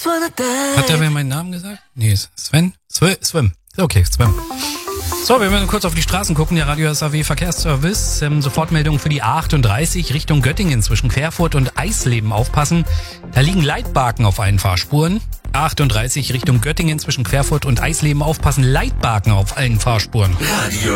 Hat der wer meinen Namen gesagt? Nee, Sven? Swim. Okay, Swim. So, wir werden kurz auf die Straßen gucken. Der Radio SAW Verkehrsservice. Sofortmeldung für die A38 Richtung Göttingen zwischen Querfurt und Eisleben aufpassen. Da liegen Leitbarken auf allen Fahrspuren. A38 Richtung Göttingen zwischen Querfurt und Eisleben aufpassen. Leitbarken auf allen Fahrspuren. Radio